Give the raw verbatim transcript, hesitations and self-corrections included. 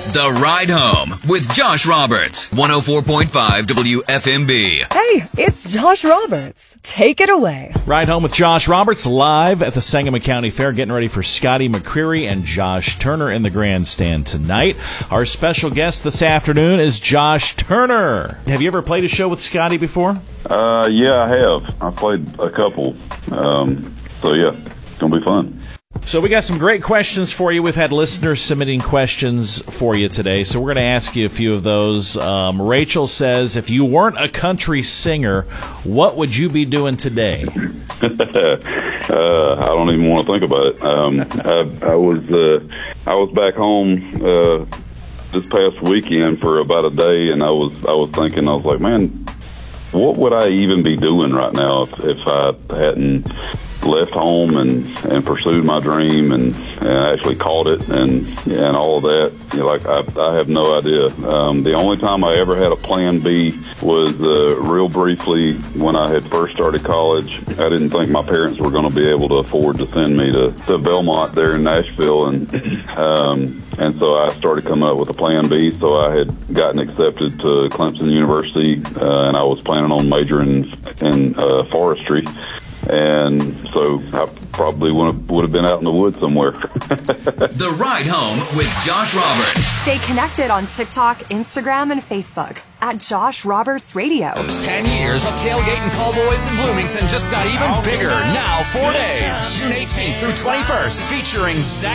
The Ride Home with Josh Roberts, one oh four point five W F M B. Hey, it's Josh Roberts. Take it away. Ride Home with Josh Roberts live at the Sangamon County Fair, getting ready for Scotty McCreery and Josh Turner in the grandstand tonight. Our special guest this afternoon is Josh Turner. Have you ever played a show with Scotty before? Uh, yeah, I have. I played a couple. Um, so, yeah, it's going to be fun. So we got some great questions for you. We've had listeners submitting questions for you today, so we're going to ask you a few of those. Um, Rachel says, if you weren't a country singer, what would you be doing today? uh, I don't even want to think about it. Um, I, I was uh, I was back home uh, this past weekend for about a day, and I was I was thinking, I was like, man, what would I even be doing right now if, if I hadn't left home and, and pursued my dream and, and actually caught it and and all of that. You know, like I, I have no idea. Um, the only time I ever had a plan B was uh, real briefly when I had first started college. I didn't think my parents were going to be able to afford to send me to, to Belmont there in Nashville, and um, and so I started coming up with a plan B. So I had gotten accepted to Clemson University, uh, and I was planning on majoring in uh, forestry. And so I probably would have, would have been out in the woods somewhere. The Ride Home with Josh Roberts. Stay connected on TikTok, Instagram, and Facebook at Josh Roberts Radio. Ten years of tailgating tall boys in Bloomington just got even bigger. Now four days, June eighteenth through twenty-first, featuring Zach